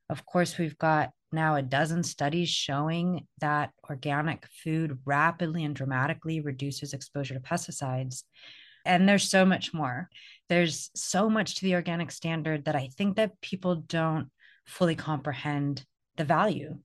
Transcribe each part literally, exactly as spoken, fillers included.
Of course, we've got now a dozen studies showing that organic food rapidly and dramatically reduces exposure to pesticides. And there's so much more. There's so much to the organic standard that I think that people don't fully comprehend the value.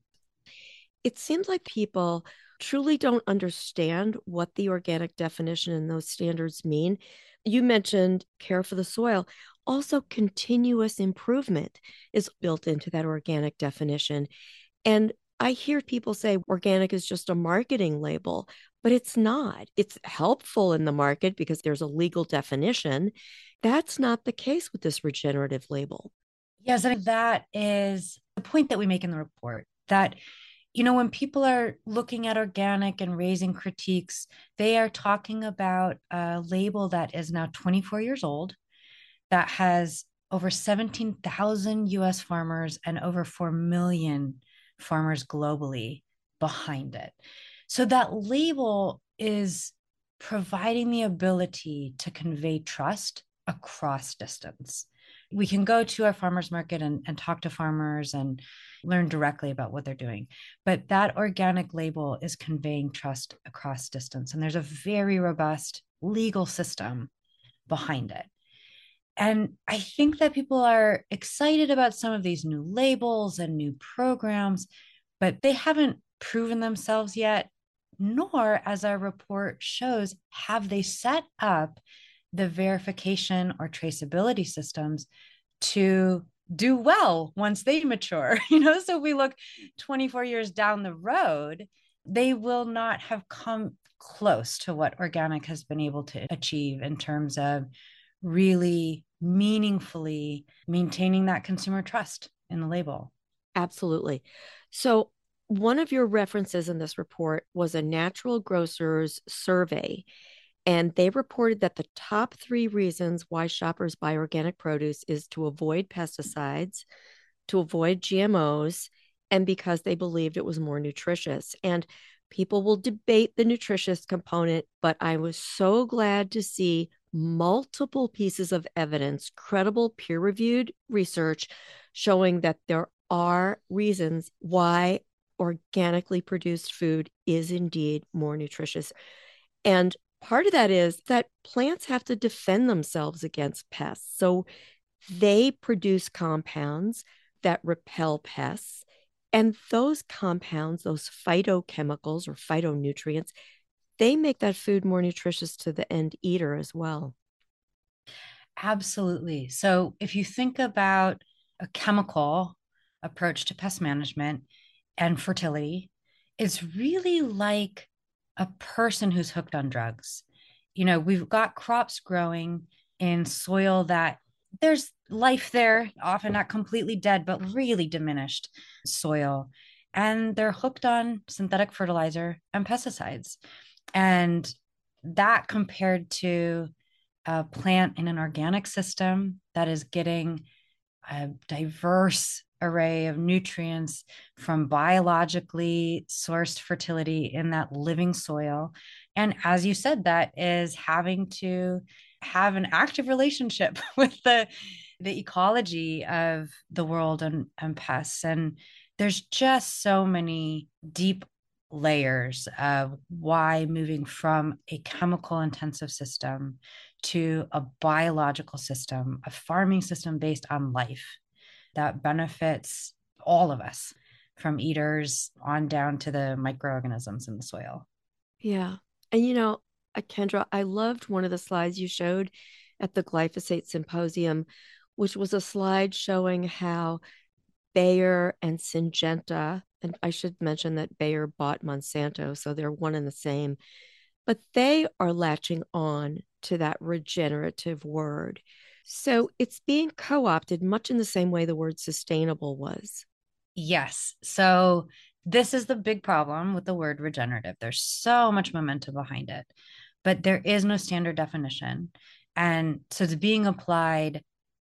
It seems like people truly don't understand what the organic definition and those standards mean. You mentioned care for the soil. Also, continuous improvement is built into that organic definition. And I hear people say organic is just a marketing label, but it's not. It's helpful in the market because there's a legal definition. That's not the case with this regenerative label. Yes, I mean, that is the point that we make in the report that, you know, when people are looking at organic and raising critiques, they are talking about a label that is now twenty-four years old, that has over seventeen thousand U S farmers and over four million farmers globally behind it. So that label is providing the ability to convey trust across distance. We can go to our farmers market and, and talk to farmers and learn directly about what they're doing. But that organic label is conveying trust across distance. And there's a very robust legal system behind it. And I think that people are excited about some of these new labels and new programs, but they haven't proven themselves yet, nor, as our report shows, have they set up the verification or traceability systems to do well once they mature. You know, so if we look twenty-four years down the road, they will not have come close to what organic has been able to achieve in terms of really meaningfully maintaining that consumer trust in the label. Absolutely. So, one of your references in this report was a natural grocers survey, and they reported that the top three reasons why shoppers buy organic produce is to avoid pesticides, to avoid G M Os, and because they believed it was more nutritious. And people will debate the nutritious component, but I was so glad to see multiple pieces of evidence, credible peer reviewed research showing that there are reasons why organically produced food is indeed more nutritious. And part of that is that plants have to defend themselves against pests. So they produce compounds that repel pests. And those compounds, those phytochemicals or phytonutrients, they make that food more nutritious to the end eater as well. Absolutely. So if you think about a chemical approach to pest management and fertility, it's really like a person who's hooked on drugs. You know, we've got crops growing in soil that there's life there, often not completely dead, but really diminished soil. And they're hooked on synthetic fertilizer and pesticides. And that compared to a plant in an organic system that is getting a diverse array of nutrients from biologically sourced fertility in that living soil. And as you said, that is having to have an active relationship with the the ecology of the world and, and pests. And there's just so many deep layers of why moving from a chemical intensive system to a biological system, a farming system based on life that benefits all of us, from eaters on down to the microorganisms in the soil. Yeah. And you know, uh, Kendra, I loved one of the slides you showed at the glyphosate symposium, which was a slide showing how Bayer and Syngenta, and I should mention that Bayer bought Monsanto, so they're one and the same, but they are latching on to that regenerative word. So it's being co opted much in the same way the word sustainable was. Yes. So this is the big problem with the word regenerative. There's so much momentum behind it, but there is no standard definition. And so it's being applied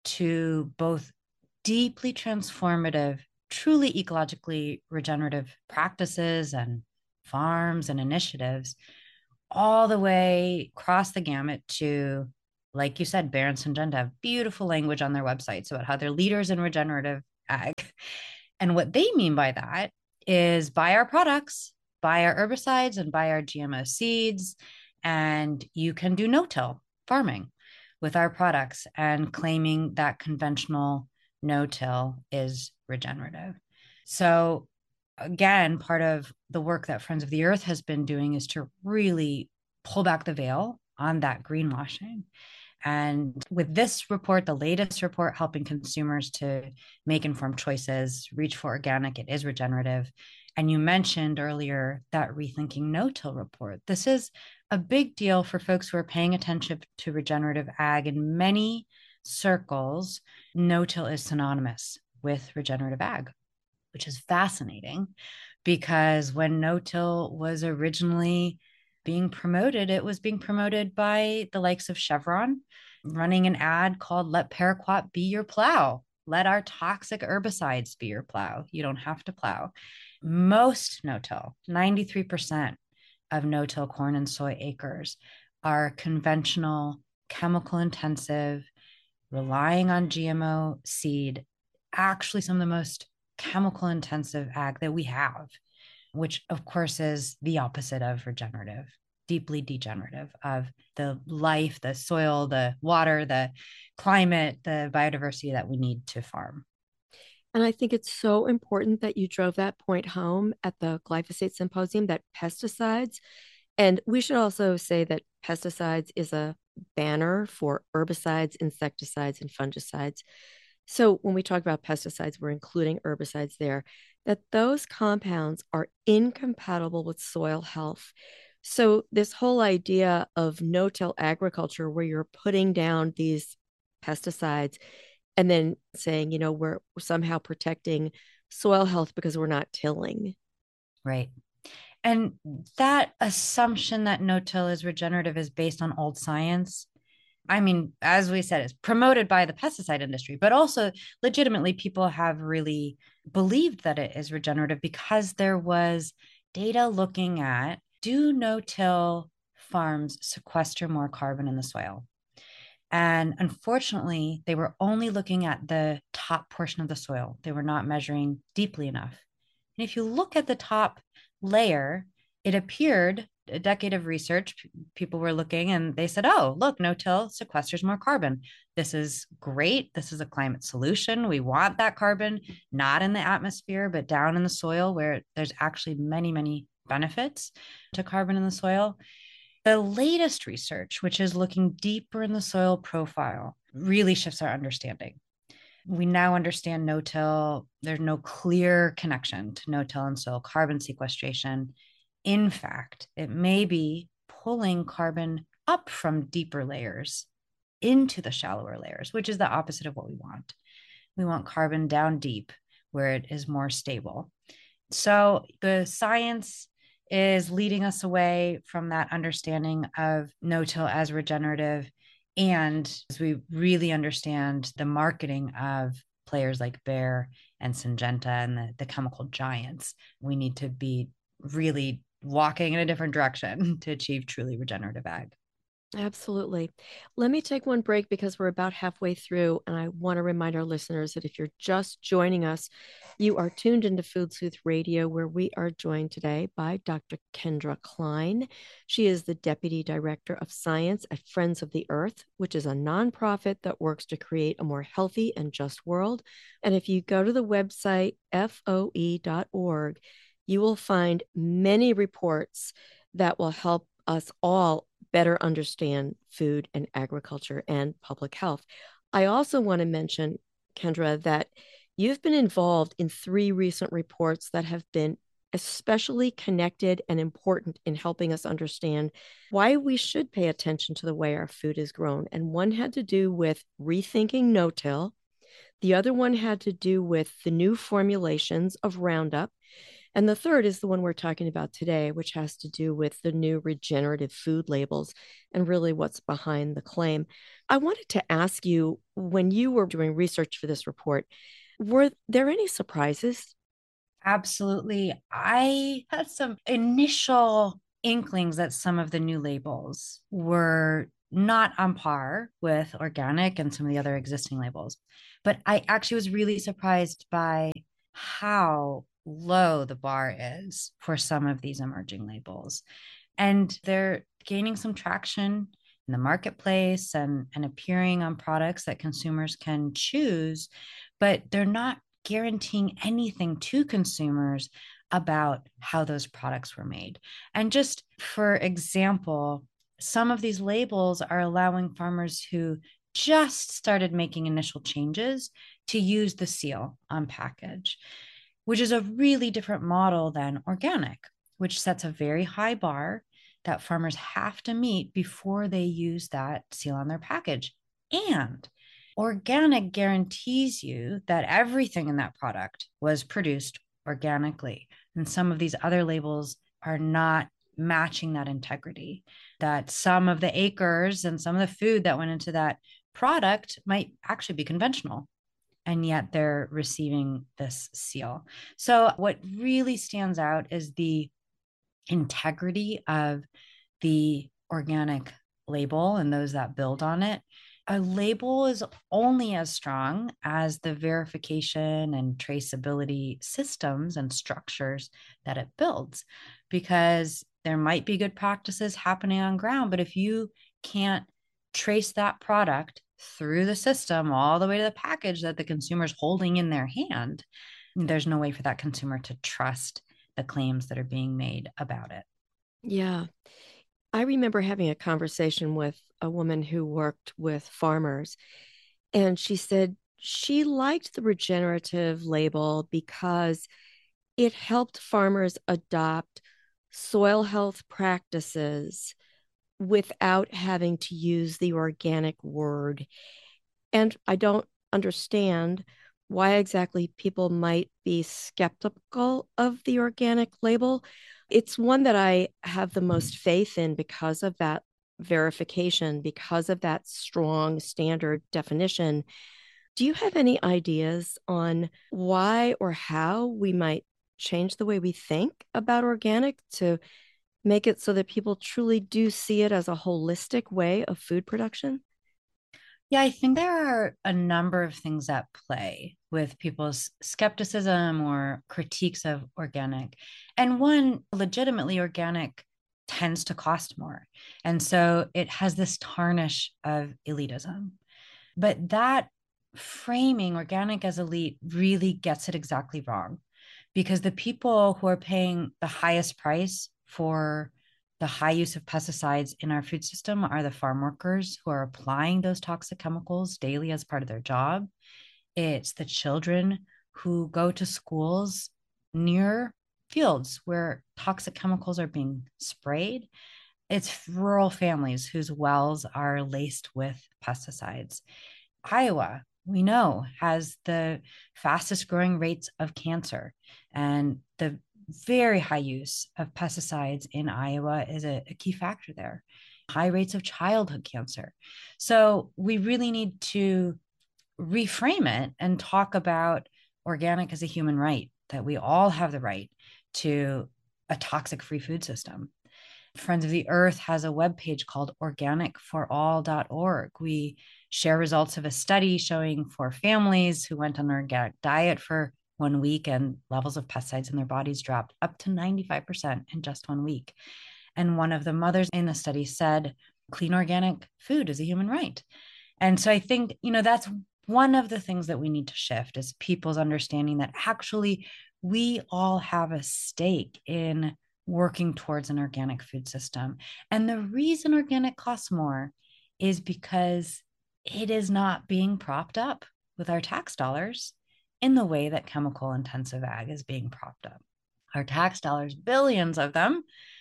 to both deeply transformative, truly ecologically regenerative practices and farms and initiatives, all the way across the gamut to, like you said, Bayer and Syngenta have beautiful language on their websites about how they're leaders in regenerative ag. And what they mean by that is buy our products, buy our herbicides, and buy our G M O seeds, and you can do no-till farming with our products, and claiming that conventional no-till is regenerative. So again, part of the work that Friends of the Earth has been doing is to really pull back the veil on that greenwashing. And with this report, the latest report, helping consumers to make informed choices, reach for organic, it is regenerative. And you mentioned earlier that Rethinking No-Till report. This is a big deal for folks who are paying attention to regenerative ag. In many circles, no-till is synonymous with regenerative ag, which is fascinating because when no-till was originally being promoted, it was being promoted by the likes of Chevron, running an ad called Let Paraquat Be Your Plow. Let our toxic herbicides be your plow. You don't have to plow. Most no-till, ninety-three percent of no-till corn and soy acres, are conventional, chemical intensive, relying on G M O seed, actually some of the most chemical intensive ag that we have, which of course is the opposite of regenerative, deeply degenerative of the life, the soil, the water, the climate, the biodiversity that we need to farm. And I think it's so important that you drove that point home at the glyphosate symposium, that pesticides, and we should also say that pesticides is a banner for herbicides, insecticides, and fungicides. So when we talk about pesticides, we're including herbicides there, that those compounds are incompatible with soil health. So this whole idea of no-till agriculture, where you're putting down these pesticides and then saying, you know, we're somehow protecting soil health because we're not tilling. Right. And that assumption that no-till is regenerative is based on old science. I mean, as we said, it's promoted by the pesticide industry, but also legitimately people have really believed that it is regenerative because there was data looking at, do no-till farms sequester more carbon in the soil? And unfortunately, they were only looking at the top portion of the soil. They were not measuring deeply enough. And if you look at the top layer, it appeared, a decade of research, people were looking and they said, oh, look, no-till sequesters more carbon. This is great. This is a climate solution. We want that carbon not in the atmosphere, but down in the soil where there's actually many, many benefits to carbon in the soil. The latest research, which is looking deeper in the soil profile, really shifts our understanding. We now understand no-till. There's no clear connection to no-till and soil carbon sequestration. In fact, it may be pulling carbon up from deeper layers into the shallower layers, which is the opposite of what we want. We want carbon down deep where it is more stable. So the science is leading us away from that understanding of no-till as regenerative. And as we really understand the marketing of players like Bayer and Syngenta and the, the chemical giants, we need to be really walking in a different direction to achieve truly regenerative ag. Absolutely. Let me take one break because we're about halfway through, and I want to remind our listeners that if you're just joining us, you are tuned into Food Sleuth Radio, where we are joined today by Doctor Kendra Klein. She is the Deputy Director of Science at Friends of the Earth, which is a nonprofit that works to create a more healthy and just world. And if you go to the website F O E dot org, you will find many reports that will help us all better understand food and agriculture and public health. I also want to mention, Kendra, that you've been involved in three recent reports that have been especially connected and important in helping us understand why we should pay attention to the way our food is grown. And one had to do with rethinking no-till. The other one had to do with the new formulations of Roundup. And the third is the one we're talking about today, which has to do with the new regenerative food labels and really what's behind the claim. I wanted to ask you, when you were doing research for this report, were there any surprises? Absolutely. I had some initial inklings that some of the new labels were not on par with organic and some of the other existing labels. But I actually was really surprised by how low the bar is for some of these emerging labels. And they're gaining some traction in the marketplace and, and appearing on products that consumers can choose, but they're not guaranteeing anything to consumers about how those products were made. And just for example, some of these labels are allowing farmers who just started making initial changes to use the seal on package, which is a really different model than organic, which sets a very high bar that farmers have to meet before they use that seal on their package. And organic guarantees you that everything in that product was produced organically. And some of these other labels are not matching that integrity, that some of the acres and some of the food that went into that product might actually be conventional, and yet they're receiving this seal. So what really stands out is the integrity of the organic label and those that build on it. A label is only as strong as the verification and traceability systems and structures that it builds, because there might be good practices happening on ground, but if you can't trace that product through the system all the way to the package that the consumer's holding in their hand, there's no way for that consumer to trust the claims that are being made about it. Yeah. I remember having a conversation with a woman who worked with farmers, and she said she liked the regenerative label because it helped farmers adopt soil health practices without having to use the organic word. And I don't understand why exactly people might be skeptical of the organic label. It's one that I have the most faith in because of that verification, because of that strong standard definition. Do you have any ideas on why or how we might change the way we think about organic to make it so that people truly do see it as a holistic way of food production? Yeah, I think there are a number of things at play with people's skepticism or critiques of organic. And one, legitimately, organic tends to cost more. And so it has this tarnish of elitism. But that framing organic as elite really gets it exactly wrong, because the people who are paying the highest price for the high use of pesticides in our food system are the farm workers who are applying those toxic chemicals daily as part of their job. It's the children who go to schools near fields where toxic chemicals are being sprayed. It's rural families whose wells are laced with pesticides. Iowa, we know, has the fastest growing rates of cancer, and the very high use of pesticides in Iowa is a, a key factor there. High rates of childhood cancer. So we really need to reframe it and talk about organic as a human right, that we all have the right to a toxic free food system. Friends of the Earth has a webpage called organic for all dot org. We share results of a study showing for families who went on an organic diet for one week and levels of pesticides in their bodies dropped up to ninety-five percent in just one week. And one of the mothers in the study said, clean organic food is a human right. And so I think, you know, that's one of the things that we need to shift is people's understanding that actually we all have a stake in working towards an organic food system. And the reason organic costs more is because it is not being propped up with our tax dollars in the way that chemical intensive ag is being propped up. Our tax dollars, billions of them,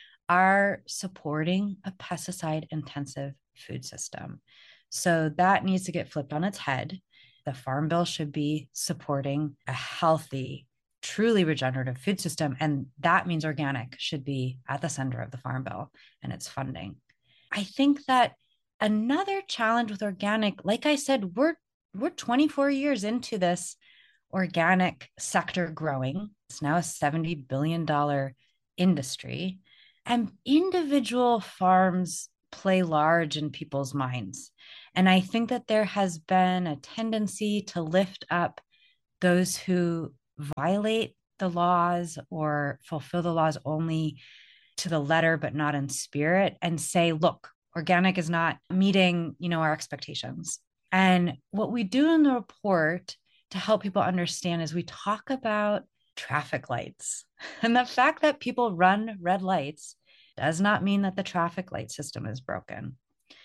are supporting a pesticide intensive food system. So that needs to get flipped on its head. The Farm Bill should be supporting a healthy, truly regenerative food system. And that means organic should be at the center of the Farm Bill and its funding. I think that another challenge with organic, like I said, we're we're twenty-four years into this organic sector growing. It's now a seventy billion dollars industry. And individual farms play large in people's minds. And I think that there has been a tendency to lift up those who violate the laws or fulfill the laws only to the letter but not in spirit, and say, look, organic is not meeting, you know, our expectations. And what we do in the report to help people understand is we talk about traffic lights. And the fact that people run red lights does not mean that the traffic light system is broken.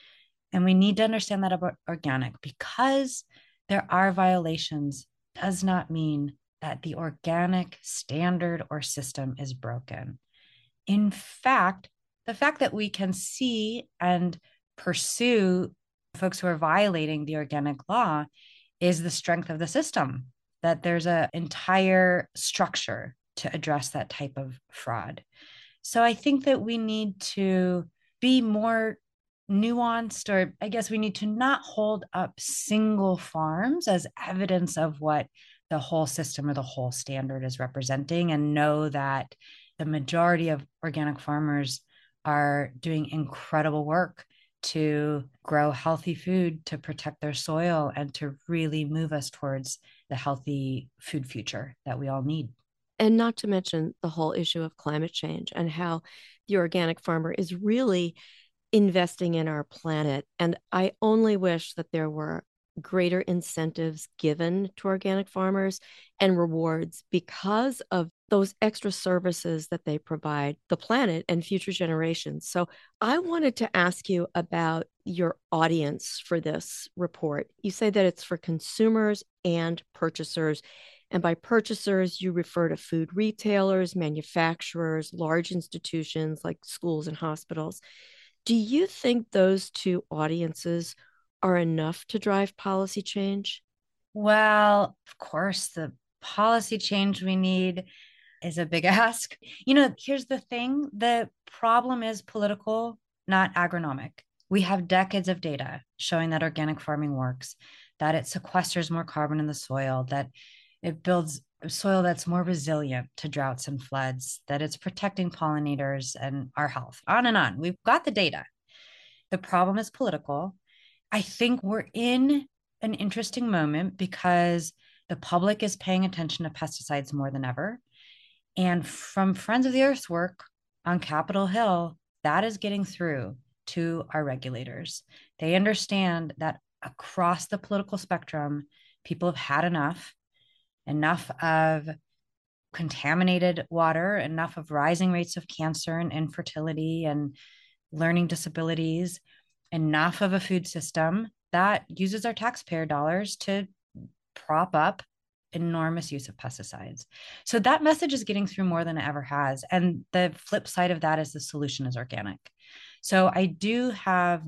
And we need to understand that about organic. Because there are violations does not mean that the organic standard or system is broken. In fact, the fact that we can see and pursue folks who are violating the organic law is the strength of the system, that there's an entire structure to address that type of fraud. So I think that we need to be more nuanced, or I guess we need to not hold up single farms as evidence of what the whole system or the whole standard is representing, and know that the majority of organic farmers are doing incredible work to grow healthy food, to protect their soil, and to really move us towards the healthy food future that we all need. And not to mention the whole issue of climate change and how the organic farmer is really investing in our planet. And I only wish that there were greater incentives given to organic farmers and rewards because of those extra services that they provide the planet and future generations. So I wanted to ask you about your audience for this report. You say that it's for consumers and purchasers. And by purchasers, you refer to food retailers, manufacturers, large institutions like schools and hospitals. Do you think those two audiences are enough to drive policy change? Well, of course, the policy change we need is a big ask. You know, here's the thing, the problem is political, not agronomic. We have decades of data showing that organic farming works, that it sequesters more carbon in the soil, that it builds soil that's more resilient to droughts and floods, that it's protecting pollinators and our health, on and on. We've got the data. The problem is political. I think we're in an interesting moment because the public is paying attention to pesticides more than ever. And from Friends of the Earth's work on Capitol Hill, that is getting through to our regulators. They understand that across the political spectrum, people have had enough, enough of contaminated water, enough of rising rates of cancer and infertility and learning disabilities, enough of a food system that uses our taxpayer dollars to prop up enormous use of pesticides. So that message is getting through more than it ever has. And the flip side of that is the solution is organic. So I do have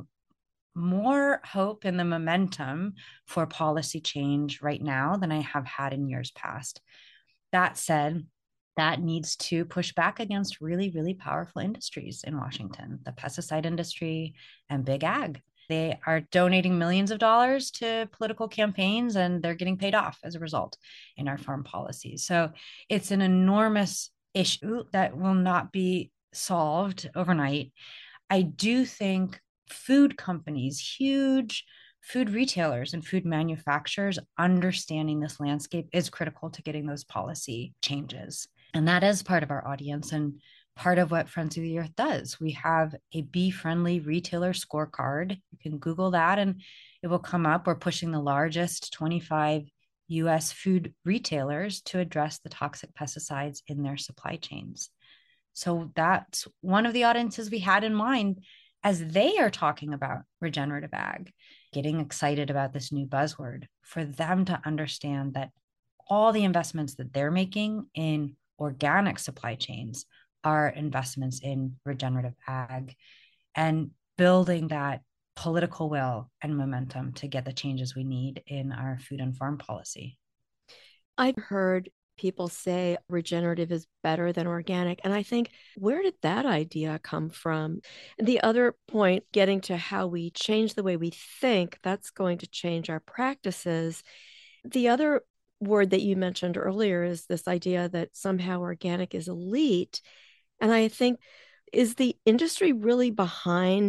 more hope in the momentum for policy change right now than I have had in years past. That said, that needs to push back against really, really powerful industries in Washington, the pesticide industry and big ag. They are donating millions of dollars to political campaigns and they're getting paid off as a result in our farm policies. So it's an enormous issue that will not be solved overnight. I do think food companies, huge food retailers and food manufacturers understanding this landscape is critical to getting those policy changes. And that is part of our audience and part of what Friends of the Earth does. We have a bee-friendly retailer scorecard. You can Google that and it will come up. We're pushing the largest twenty-five U S food retailers to address the toxic pesticides in their supply chains. So that's one of the audiences we had in mind as they are talking about regenerative ag, getting excited about this new buzzword, for them to understand that all the investments that they're making in organic supply chains are investments in regenerative ag, and building that political will and momentum to get the changes we need in our food and farm policy. I've heard people say regenerative is better than organic. And I think, where did that idea come from? The other point, getting to how we change the way we think, that's going to change our practices. The other word that you mentioned earlier is this idea that somehow organic is elite. And I think, is the industry really behind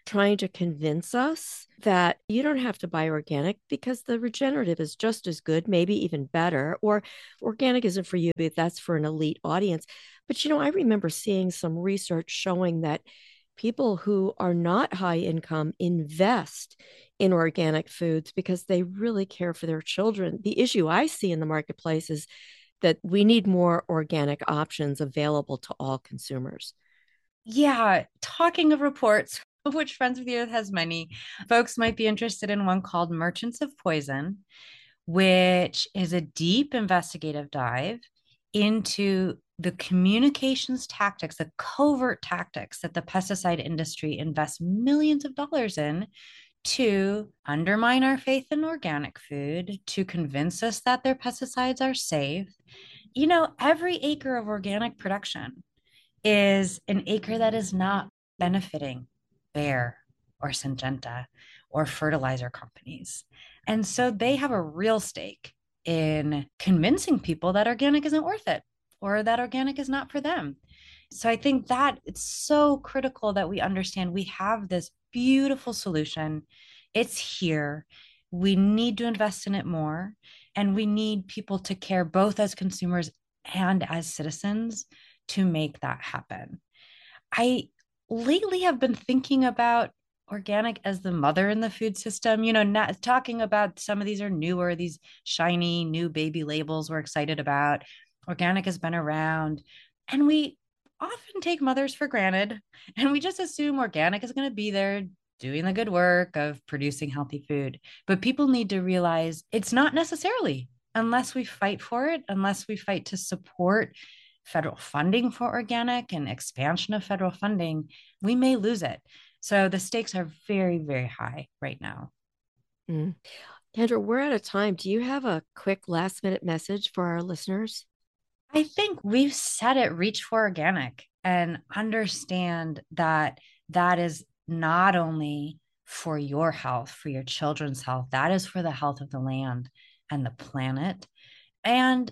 trying to convince us that you don't have to buy organic because the regenerative is just as good, maybe even better, or organic isn't for you, but that's for an elite audience. But, you know, I remember seeing some research showing that people who are not high income invest in organic foods because they really care for their children. The issue I see in the marketplace is that we need more organic options available to all consumers. Yeah, talking of reports, of which Friends of the Earth has many, folks might be interested in one called Merchants of Poison, which is a deep investigative dive into the communications tactics, the covert tactics that the pesticide industry invests millions of dollars in to undermine our faith in organic food, to convince us that their pesticides are safe. You know, every acre of organic production is an acre that is not benefiting Bayer or Syngenta or fertilizer companies. And so they have a real stake in convincing people that organic isn't worth it or that organic is not for them. So I think that it's so critical that we understand we have this beautiful solution. It's here. We need to invest in it more. And we need people to care both as consumers and as citizens to make that happen. I lately have been thinking about organic as the mother in the food system. You know, not talking about some of these are newer, these shiny new baby labels we're excited about. Organic has been around, and we often take mothers for granted, and we just assume organic is going to be there doing the good work of producing healthy food. But people need to realize it's not necessarily, unless we fight for it, unless we fight to support federal funding for organic and expansion of federal funding, we may lose it. So the stakes are very, very high right now. Mm. Kendra, we're out of time. Do you have a quick last minute message for our listeners? I think we've said it, reach for organic and understand that that is not only for your health, for your children's health, that is for the health of the land and the planet. And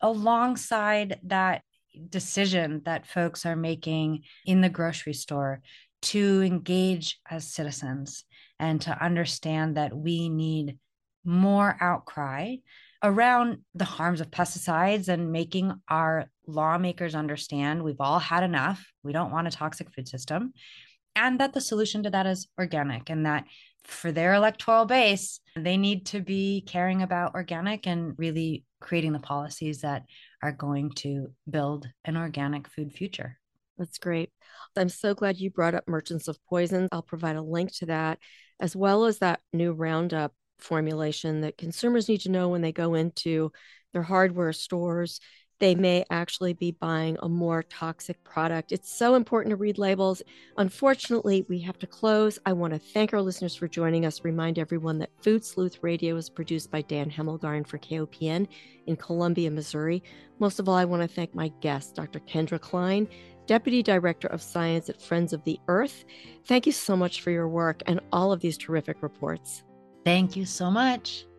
alongside that decision that folks are making in the grocery store to engage as citizens and to understand that we need more outcry around the harms of pesticides and making our lawmakers understand we've all had enough. We don't want a toxic food system. And that the solution to that is organic, and that for their electoral base, they need to be caring about organic and really creating the policies that are going to build an organic food future. That's great. I'm so glad you brought up Merchants of Poison. I'll provide a link to that, as well as that new Roundup formulation that consumers need to know when they go into their hardware stores. They may actually be buying a more toxic product. It's so important to read labels. Unfortunately, we have to close. I want to thank our listeners for joining us. Remind everyone that Food Sleuth Radio is produced by Dan Hemmelgarn for K O P N in Columbia, Missouri. Most of all, I want to thank my guest, Doctor Kendra Klein, Deputy Director of Science at Friends of the Earth. Thank you so much for your work and all of these terrific reports. Thank you so much.